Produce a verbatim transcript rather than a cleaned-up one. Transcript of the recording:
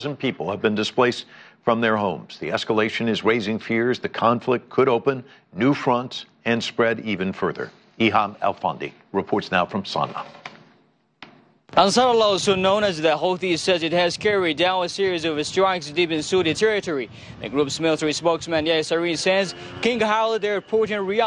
People have been displaced from their homes. The escalation is raising fears the conflict could open new fronts and spread even further. Iham Al-Fondi reports now from Sana'a. Ansarullah, also known as the Houthis, says it has carried down a series of strikes deep in Saudi territory. The group's military spokesman Yahya Sareen says King Khalid Airport in Riyadh